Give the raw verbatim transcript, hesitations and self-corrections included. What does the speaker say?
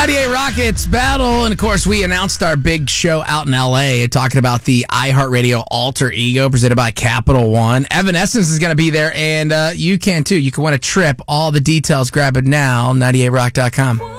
ninety-eight Rockets battle, and of course, we announced our big show out in L A talking about the iHeartRadio Alter Ego presented by Capital One. Evanescence is going to be there, and uh, you can too. You can win a trip. All the details, grab it now, ninety-eight rock dot com.